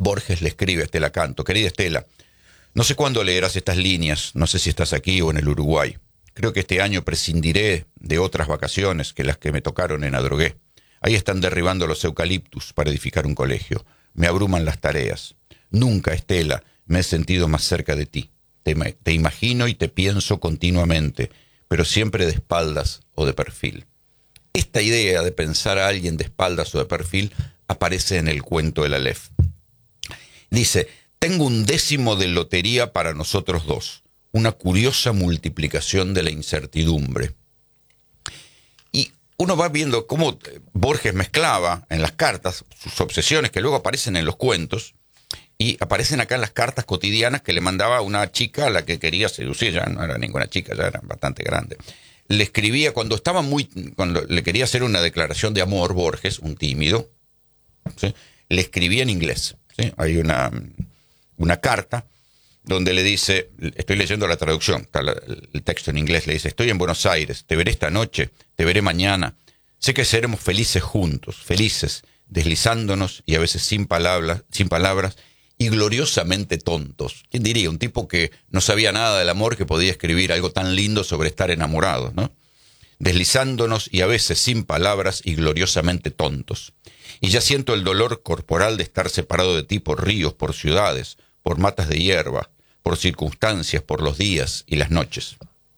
Borges le escribe a Estela Canto: querida Estela, no sé cuándo leerás estas líneas, no sé si estás aquí o en el Uruguay. Creo que este año prescindiré de otras vacaciones que las que me tocaron en Adrogué. Ahí están derribando los eucaliptus para edificar un colegio. Me abruman las tareas. Nunca, Estela, me he sentido más cerca de ti. Te imagino y te pienso continuamente, pero siempre de espaldas o de perfil. Esta idea de pensar a alguien de espaldas o de perfil aparece en el cuento del Aleph. Dice: tengo un décimo de lotería para nosotros dos, una curiosa multiplicación de la incertidumbre. Y uno va viendo cómo Borges mezclaba en las cartas sus obsesiones que luego aparecen en los cuentos, y aparecen acá en las cartas cotidianas que le mandaba una chica a la que quería seducir. Ya no era ninguna chica, ya era bastante grande. Le escribía cuando le quería hacer una declaración de amor, Borges, un tímido, ¿sí? Le escribía en inglés, ¿sí? Hay una carta donde le dice, estoy leyendo la traducción, está el texto en inglés, le dice: estoy en Buenos Aires, te veré esta noche, te veré mañana, sé que seremos felices juntos, felices, deslizándonos y a veces sin palabras, y gloriosamente tontos. ¿Quién diría? Un tipo que no sabía nada del amor que podía escribir algo tan lindo sobre estar enamorados, ¿no? Deslizándonos y a veces sin palabras y gloriosamente tontos. Y ya siento el dolor corporal de estar separado de ti por ríos, por ciudades, por matas de hierba, por circunstancias, por los días y las noches.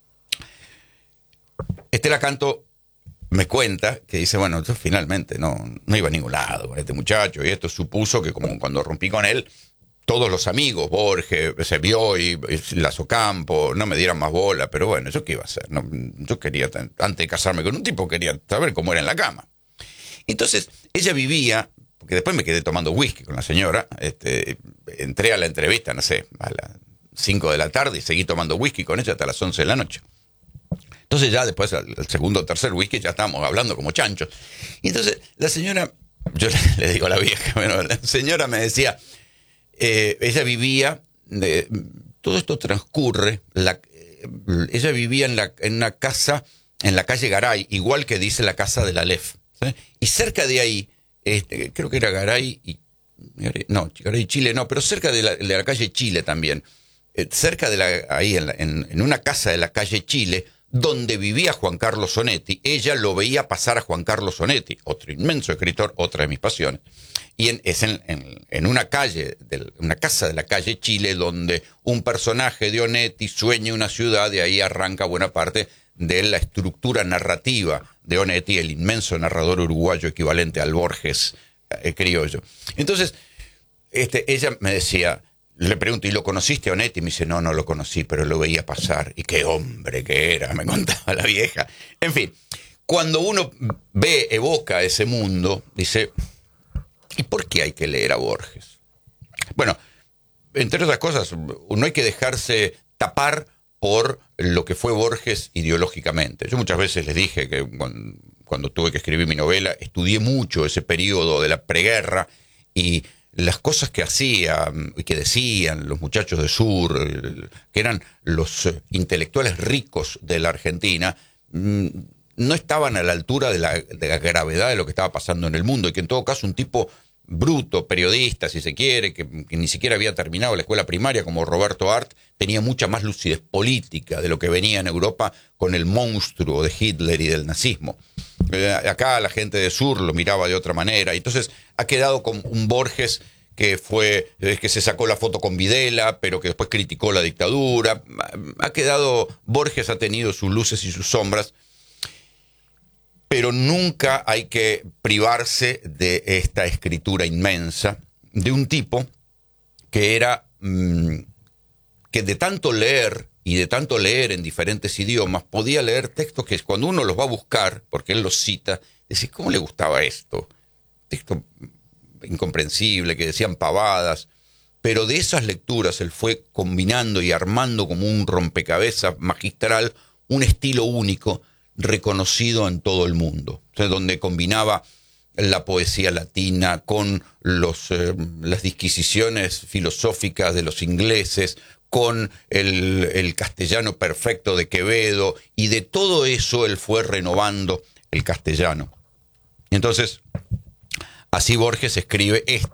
Estela Canto me cuenta que dice: bueno, yo finalmente no iba a ningún lado con este muchacho, y esto supuso que, como cuando rompí con él, todos los amigos, Borges, se vio y Lazo-Campo, no me dieran más bola, pero bueno, ¿yo qué iba a hacer? No, yo quería, antes de casarme con un tipo, quería saber cómo era en la cama. Entonces, ella vivía, porque después me quedé tomando whisky con la señora, entré a la entrevista, no sé, a las 5 de la tarde y seguí tomando whisky con ella hasta las 11 de la noche. Entonces ya después, al segundo o tercer whisky, ya estábamos hablando como chanchos. Y entonces la señora, yo le digo a la vieja, bueno, la señora me decía, ella vivía, todo esto transcurre, ella vivía en una casa en la calle Garay, igual que dice la casa del Aleph, ¿sí? Y cerca de ahí, creo que era Garay y Chile no, pero cerca de la calle Chile también, cerca de ahí en una casa de la calle Chile, donde vivía Juan Carlos Onetti, ella lo veía pasar a Juan Carlos Onetti, otro inmenso escritor, otra de mis pasiones. Y es en una casa de la calle Chile, donde un personaje de Onetti sueña una ciudad, y ahí arranca buena parte de la estructura narrativa de Onetti, el inmenso narrador uruguayo equivalente al Borges criollo. Entonces, ella me decía, le pregunto: ¿y lo conociste a Onetti? Y me dice: no lo conocí, pero lo veía pasar. Y qué hombre que era, me contaba la vieja. En fin, cuando uno evoca ese mundo, dice: ¿y por qué hay que leer a Borges? Bueno, entre otras cosas, no hay que dejarse tapar por lo que fue Borges ideológicamente. Yo muchas veces les dije que cuando tuve que escribir mi novela, estudié mucho ese periodo de la preguerra, y las cosas que hacían y que decían los muchachos de Sur, que eran los intelectuales ricos de la Argentina, no estaban a la altura de la gravedad de lo que estaba pasando en el mundo, y que en todo caso un tipo bruto, periodista, si se quiere, que ni siquiera había terminado la escuela primaria, como Roberto Arlt, tenía mucha más lucidez política de lo que venía en Europa con el monstruo de Hitler y del nazismo. Acá la gente de Sur lo miraba de otra manera, y entonces ha quedado con un Borges que se sacó la foto con Videla, pero que después criticó la dictadura. Borges ha tenido sus luces y sus sombras, pero nunca hay que privarse de esta escritura inmensa de un tipo que era que de tanto leer y de tanto leer en diferentes idiomas, podía leer textos que cuando uno los va a buscar, porque él los cita, decís: ¿cómo le gustaba esto? Texto incomprensible, que decían pavadas, pero de esas lecturas él fue combinando y armando como un rompecabezas magistral un estilo único, reconocido en todo el mundo, o sea, donde combinaba la poesía latina con las disquisiciones filosóficas de los ingleses, con el castellano perfecto de Quevedo, y de todo eso él fue renovando el castellano. Entonces, así Borges escribe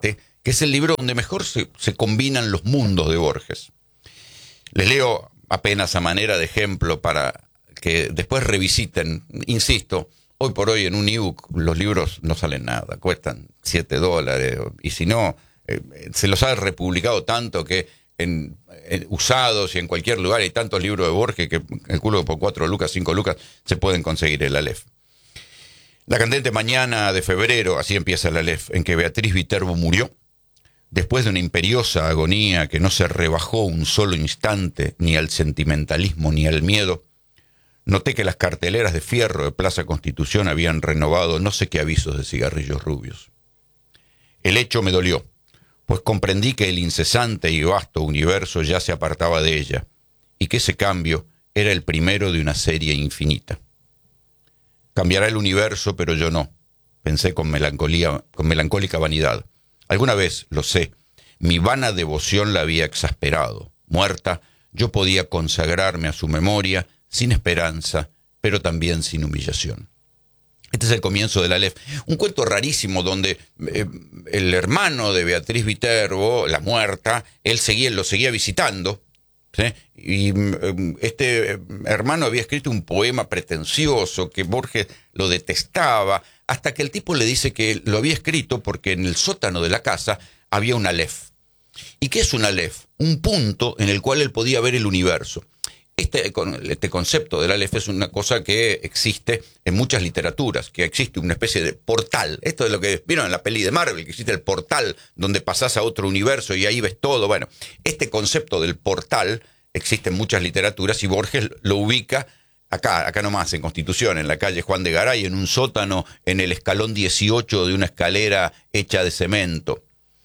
que es el libro donde mejor se combinan los mundos de Borges. Les leo apenas a manera de ejemplo para que después revisiten. Insisto, hoy por hoy en un ebook los libros no salen nada, cuestan $7, y si no, se los ha republicado tanto que en usados y en cualquier lugar hay tantos libros de Borges que calculo que por 4 lucas, 5 lucas se pueden conseguir el Aleph. La candente mañana de febrero, así empieza el Aleph, en que Beatriz Viterbo murió, después de una imperiosa agonía que no se rebajó un solo instante ni al sentimentalismo ni al miedo, noté que las carteleras de fierro de Plaza Constitución habían renovado no sé qué avisos de cigarrillos rubios. El hecho me dolió, pues comprendí que el incesante y vasto universo ya se apartaba de ella, y que ese cambio era el primero de una serie infinita. Cambiará el universo, pero yo no, pensé con melancólica vanidad. Alguna vez, lo sé, mi vana devoción la había exasperado. Muerta, yo podía consagrarme a su memoria sin esperanza, pero también sin humillación. Este es el comienzo del Aleph, un cuento rarísimo donde el hermano de Beatriz Viterbo, la muerta, lo seguía visitando, ¿sí? Y este hermano había escrito un poema pretencioso que Borges lo detestaba, hasta que el tipo le dice que lo había escrito porque en el sótano de la casa había un Aleph. ¿Y qué es un Aleph? Un punto en el cual él podía ver el universo. Este concepto del Aleph es una cosa que existe en muchas literaturas, que existe una especie de portal. Esto es lo que vieron en la peli de Marvel, que existe el portal donde pasás a otro universo y ahí ves todo. Bueno, este concepto del portal existe en muchas literaturas y Borges lo ubica acá nomás, en Constitución, en la calle Juan de Garay, en un sótano, en el escalón 18 de una escalera hecha de cemento.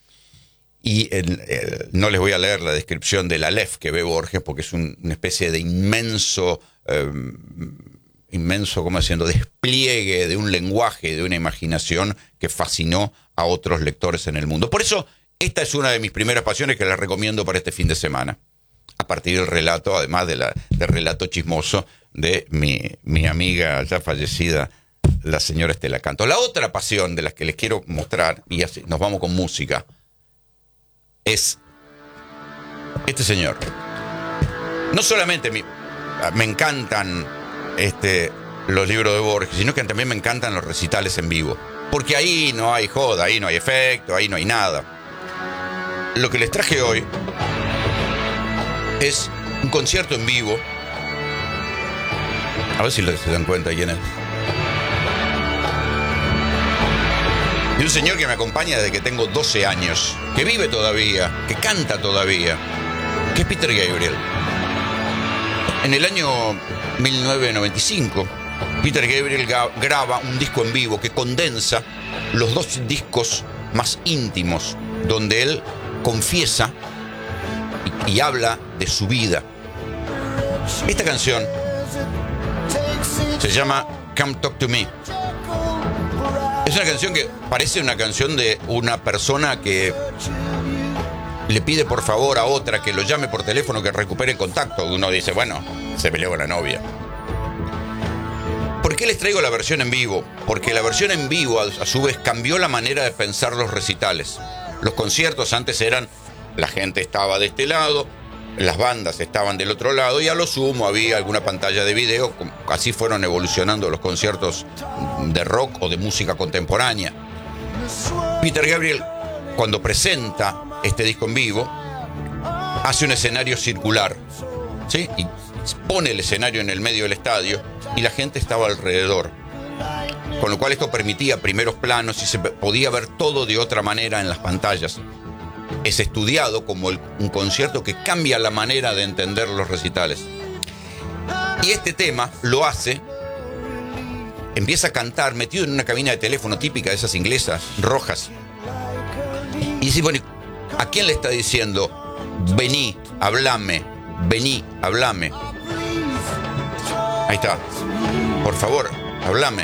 Y no les voy a leer la descripción del Aleph que ve Borges, porque es una especie de inmenso, ¿cómo diciendo?, despliegue de un lenguaje, de una imaginación que fascinó a otros lectores en el mundo. Por eso, esta es una de mis primeras pasiones que les recomiendo para este fin de semana, a partir del relato, además del relato chismoso de mi amiga ya fallecida, la señora Estela Canto. La otra pasión de las que les quiero mostrar, y así nos vamos con música, es este señor. No solamente me encantan los libros de Borges, sino que también me encantan los recitales en vivo, porque ahí no hay joda, ahí no hay efecto, ahí no hay nada. Lo que les traje hoy es un concierto en vivo. A ver si se dan cuenta quién es. Y un señor que me acompaña desde que tengo 12 años, que vive todavía, que canta todavía, que es Peter Gabriel. En el año 1995, Peter Gabriel graba un disco en vivo que condensa los 2 discos más íntimos, donde él confiesa y habla de su vida. Esta canción se llama Come Talk to Me. Es una canción que parece una canción de una persona que le pide por favor a otra que lo llame por teléfono, que recupere contacto. Uno dice, bueno, se peleó con la novia. ¿Por qué les traigo la versión en vivo? Porque la versión en vivo, a su vez, cambió la manera de pensar los recitales. Los conciertos antes eran, la gente estaba de este lado, las bandas estaban del otro lado y a lo sumo había alguna pantalla de video. Así fueron evolucionando los conciertos de rock o de música contemporánea. Peter Gabriel, cuando presenta este disco en vivo, hace un escenario circular, ¿sí? Y pone el escenario en el medio del estadio y la gente estaba alrededor, con lo cual esto permitía primeros planos y se podía ver todo de otra manera en las pantallas. Es estudiado como un concierto que cambia la manera de entender los recitales. Y este tema lo hace, empieza a cantar metido en una cabina de teléfono típica de esas inglesas, rojas. Y dice, bueno, ¿a quién le está diciendo? Vení, hablame, vení, hablame. Ahí está. Por favor, hablame.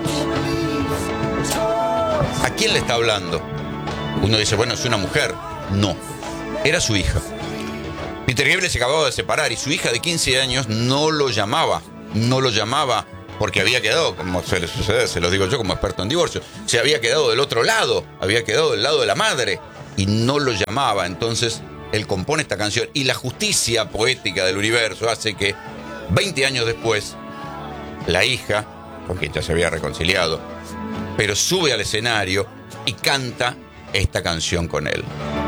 ¿A quién le está hablando? Uno dice, bueno, es una mujer. No, era su hija. Peter Gabriel se acababa de separar y su hija de 15 años no lo llamaba porque había quedado, como suele suceder, se los digo yo como experto en divorcio, se había quedado del otro lado, había quedado del lado de la madre. y no lo llamaba. Entonces él compone esta canción y la justicia poética del universo hace que 20 años después la hija, con quien ya se había reconciliado, pero sube al escenario y canta esta canción con él.